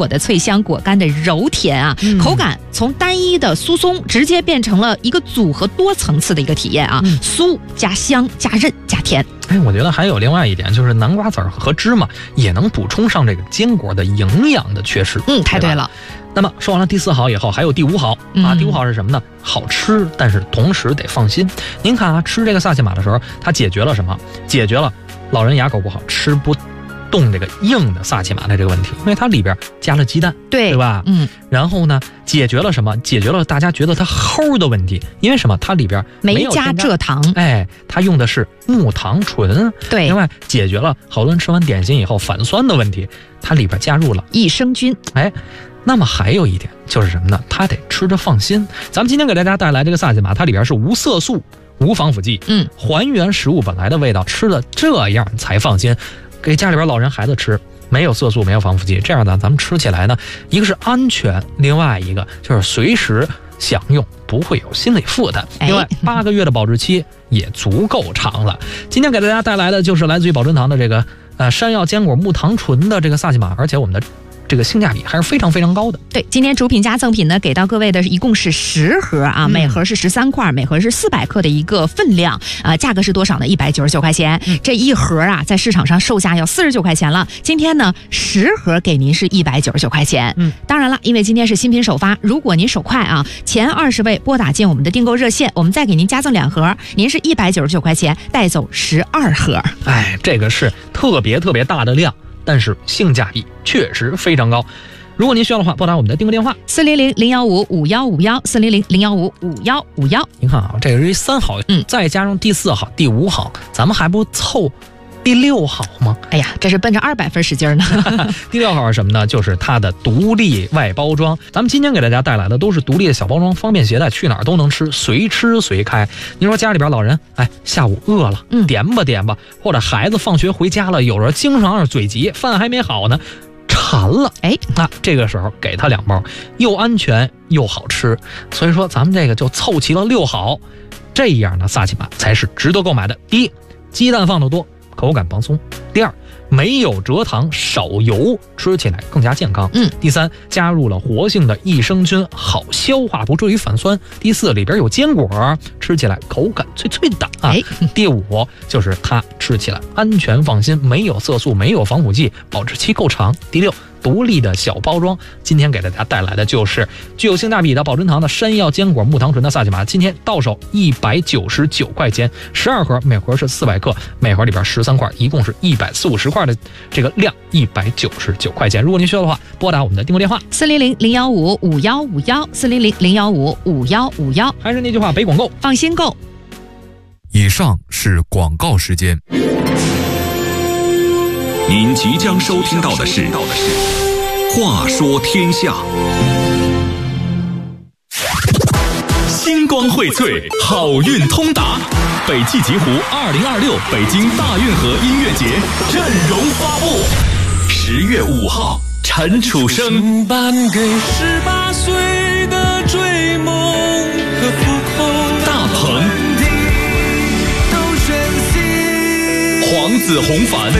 果的脆香，果干的柔甜啊，口感从单一的酥松直接变成了一个组合多层次的一个体验啊，酥加香加韧加甜。 我觉得还有另外一点，就是南瓜籽和芝麻也能补充上这个坚果的营养的缺失。 太对了。 那么说完了第4好以后，还有第5好啊。第5好是什么呢？好吃，但是同时得放心。您看啊，吃这个萨琪玛的时候，它解决了什么？解决了老人牙口不好吃不动这个硬的萨琪玛的这个问题，因为它里边加了鸡蛋，对吧？然后呢，解决了什么？解决了大家觉得它齁的问题，因为什么？它里边没加蔗糖， 它用的是木糖醇。 对， 另外解决了好多人吃完点心以后反酸的问题，它里边加入了益生菌。 那么还有一点就是什么呢？它得吃着放心。咱们今天给大家带来这个萨琪玛，它里边是无色素、无防腐剂，还原食物本来的味道，吃的这样才放心。给家里边老人孩子吃，没有色素，没有防腐剂，这样的咱们吃起来呢，一个是安全，另外一个就是随时享用，不会有心理负担。另外8个月的保质期也足够长了。今天给大家带来的就是来自于宝珍堂的这个山药坚果木糖醇的这个萨琪玛，而且我们的这个性价比还是非常非常高的。 对，今天主品加赠品呢，给到各位的一共是10盒啊，每盒是13块，每盒是400克的一个分量啊，价格是多少呢？199块钱。这一盒啊，在市场上售价要49块钱了，今天呢10盒给您是199块钱。当然了，因为今天是新品首发，如果您手快啊，前20位拨打进我们的订购热线，我们再给您加赠2盒，您是199块钱带走12盒。 这个是特别大的量，但是性价比确实非常高。如果您需要的话，拨打我们的订购电话 400-015-5151，400-015-5151。 您看啊，这个是3好，再加上第4好、第5好，咱们还不凑第6好吗？ 这是奔着200分使劲呢。 第6好是什么呢？就是它的独立外包装。咱们今天给大家带来的都是独立的小包装，方便携带，去哪儿都能吃，随吃随开。您说家里边老人，下午饿了，点吧，或者孩子放学回家了，有人经常是嘴急，饭还没好呢，馋了，这个时候给他2包，又安全又好吃。所以说咱们这个就凑齐了6好，这样的萨琪玛才是值得购买的。第一，鸡蛋放得多，口感蓬松；第二，没有蔗糖，少油，吃起来更加健康。第三，加入了活性的益生菌，好消化，不至于反酸。第四，里边有坚果，吃起来口感脆脆的啊。第5，就是它吃起来安全放心，没有色素，没有防腐剂，保质期够长。第6，独立的小包装。今天给大家带来的就是具有性价比的宝珍堂的山药坚果木糖醇的萨琪玛，今天到手199块钱，12盒，每盒是400克，每盒里边13块，一共是140块的这个量，199块钱。如果您需要的话，拨打我们的订购电话 400-015-5151，400-015-5151。 还是那句话，北广购， 放心购。 以上是广告时间。 您即将收听到的是《话说天下》。星光荟萃，好运通达，北汽极狐2026北京大运河音乐节阵容发布。10月5号，陈楚生颁给18岁的追梦和浮空， 大鹏、黄子弘凡、